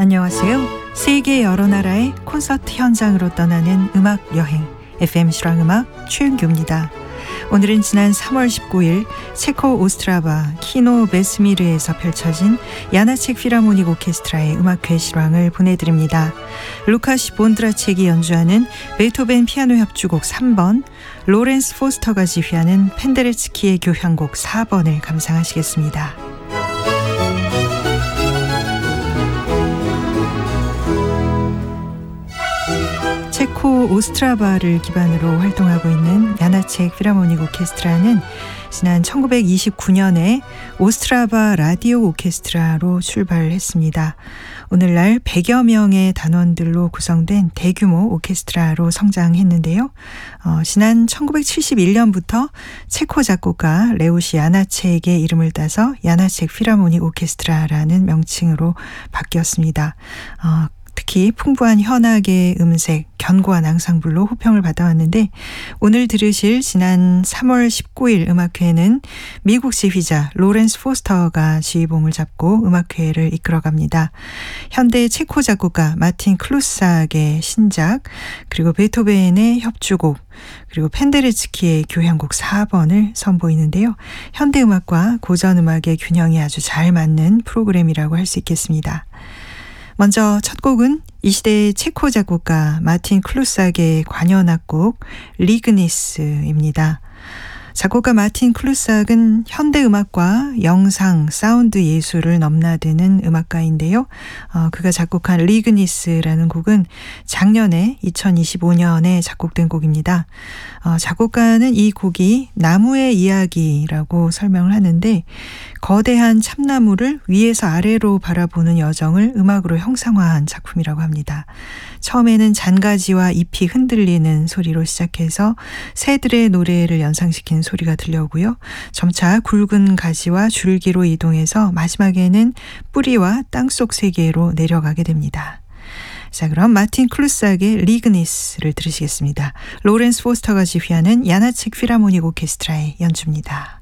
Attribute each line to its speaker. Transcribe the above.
Speaker 1: 안녕하세요. 세계 여러 나라의 콘서트 현장으로 떠나는 음악 여행 FM 실황음악 최윤규입니다. 오늘은 지난 3월 19일 체코 오스트라바 키노 베스미르에서 펼쳐진 야나책 필하모닉 오케스트라의 음악회 실황을 보내드립니다. 루카시 본드라첵이 연주하는 베토벤 피아노 협주곡 3번, 로렌스 포스터가 지휘하는 펜데레츠키의 교향곡 4번을 감상하시겠습니다. 체코 오스트라바를 기반으로 활동하고 있는 야나책 필하모닉 오케스트라는 지난 1929년에 오스트라바 라디오 오케스트라로 출발했습니다. 오늘날 100여 명의 단원들로 구성된 대규모 오케스트라로 성장했는데요. 지난 1971년부터 체코 작곡가 레오시 야나책의 이름을 따서 야나책 필하모닉 오케스트라라는 명칭으로 바뀌었습니다. 특히 풍부한 현악의 음색, 견고한 앙상블로 호평을 받아왔는데 오늘 들으실 지난 3월 19일 음악회는 미국 지휘자 로렌스 포스터가 지휘봉을 잡고 음악회를 이끌어갑니다. 현대 체코 작곡가 마틴 클루삭의 신작, 그리고 베토벤의 협주곡, 그리고 펜데레츠키의 교향곡 4번을 선보이는데요. 현대음악과 고전음악의 균형이 아주 잘 맞는 프로그램이라고 할 수 있겠습니다. 먼저 첫 곡은 이 시대의 체코 작곡가 마틴 클루삭의 관현악곡 리그니스입니다. 작곡가 마틴 클루삭은 현대음악과 영상, 사운드 예술을 넘나드는 음악가인데요. 그가 작곡한 리그니스라는 곡은 작년에 2025년에 작곡된 곡입니다. 작곡가는 이 곡이 나무의 이야기라고 설명을 하는데 거대한 참나무를 위에서 아래로 바라보는 여정을 음악으로 형상화한 작품이라고 합니다. 처음에는 잔가지와 잎이 흔들리는 소리로 시작해서 새들의 노래를 연상시키는 소리가 들려오고요. 점차 굵은 가지와 줄기로 이동해서 마지막에는 뿌리와 땅속 세계로 내려가게 됩니다. 자, 그럼 마틴 클루삭의 리그니스를 들으시겠습니다. 로렌스 포스터가 지휘하는 야나책 필하모닉 오케스트라의 연주입니다.